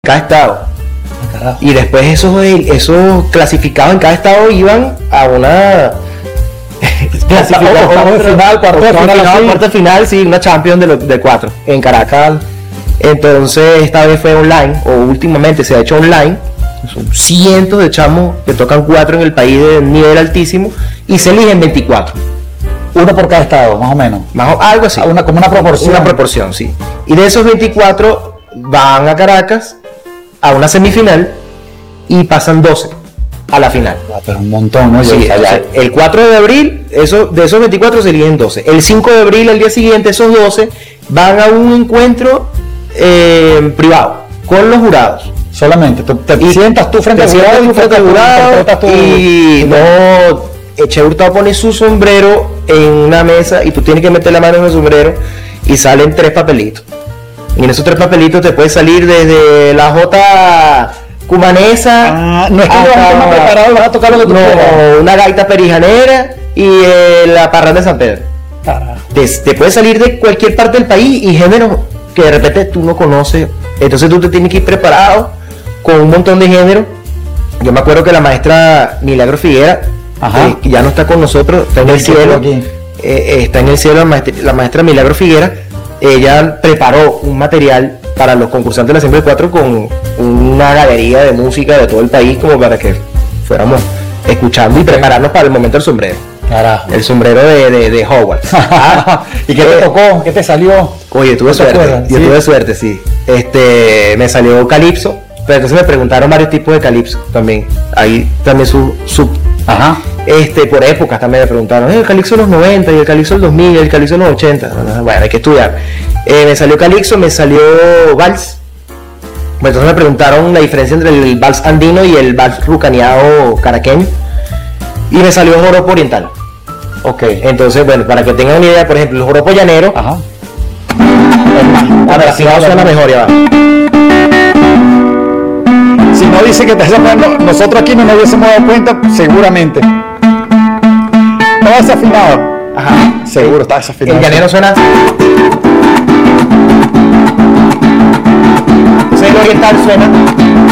cada estado. Carajo. Y después esos clasificados en cada estado iban a una Octavos de final, cuarto de final, sí, una Champions de 4 en Caracas. Entonces esta vez fue online, o últimamente se ha hecho online. Son cientos de chamos que tocan 4 en el país de nivel altísimo y se eligen 24. Uno por cada estado, más o menos. Algo así. Como una proporción. Una proporción, sí. Y de esos 24 van a Caracas a una semifinal y pasan 12 a la final. Pero un montón, ¿no? Sí, el 4 de abril, de esos 24 se eligen 12. El 5 de abril, al día siguiente, esos 12 van a un encuentro privado con los jurados. Solamente, te sientas tú frente al jurado y no, Che Hurtado pone su sombrero en una mesa y tú tienes que meter la mano en el sombrero y salen 3 papelitos. Y en esos 3 papelitos te puede salir desde la Jota cumanesa. No es que vas preparado, vas a tocar lo que tú quieras. Una gaita perijanera y la parranda de San Pedro. Te puede salir de cualquier parte del país y géneros que de repente tú no conoces. Entonces tú te tienes que ir preparado con un montón de géneros. Yo me acuerdo que la maestra Milagro Figuera, que ya no está con nosotros, está en el cielo. Está en el cielo la maestra Milagro Figuera. Ella preparó un material para los concursantes de la Siempre 4 con una galería de música de todo el país, como para que fuéramos escuchando y prepararnos para el momento del sombrero. Carajo. El sombrero de Hogwarts. ¿Y qué te tocó? ¿Qué te salió? Oye, tuve suerte. Yo tuve suerte, sí. Me salió Calipso, pero entonces me preguntaron varios tipos de Calipso también. Ahí también por épocas también me preguntaron, el Calipso de los 90 y el Calipso del 2000 y el Calipso de los 80. Bueno, hay que estudiar. Me salió Calipso, me salió Vals. Entonces me preguntaron la diferencia entre el Vals andino y el Vals rucaneado caraqueño. Y me salió Joropo oriental. Ok. Entonces, bueno, para que tengan una idea, por ejemplo, el Joropo llanero. A ver, si no suena mejor, ya va. Si no dice que nosotros aquí no nos hubiésemos dado cuenta, seguramente. Está desafinado. Seguro está desafinado. El llanero suena. Entonces el oriental suena.